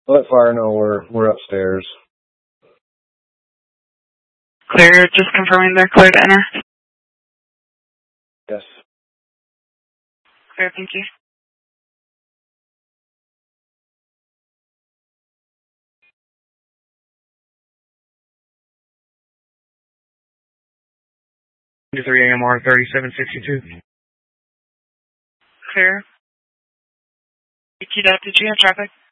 Let fire know we're upstairs. Clear, just confirming they're clear to enter. Yes. Clear, thank you. Three AMR 3762. Clear. Did you have traffic?